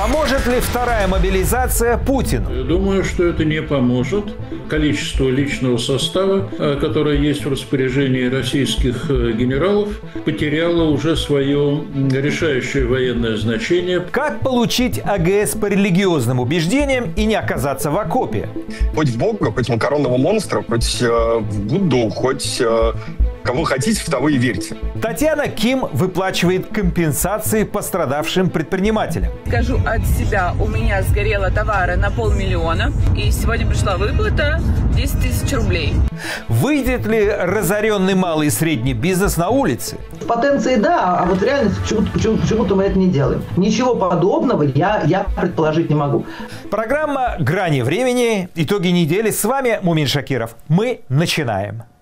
Поможет ли вторая мобилизация Путину? Думаю, что это не поможет. Количество личного состава, которое есть в распоряжении российских генералов, потеряло уже свое решающее военное значение. Как получить АГС по религиозным убеждениям и не оказаться в окопе? Хоть в Бога, хоть в макаронного монстра, хоть в Будду, хоть кого хотите, в того и верьте. Татьяна Ким выплачивает компенсации пострадавшим предпринимателям. Скажу от себя, у меня сгорело товара на 500 000, и сегодня пришла выплата 10 000 рублей. Выйдет ли разоренный малый и средний бизнес на улице? В потенции да, а вот в реальности почему-то мы это не делаем. Ничего подобного я предположить не могу. Программа «Грани времени». Итоги недели. С вами Мумин Шакиров. Мы начинаем.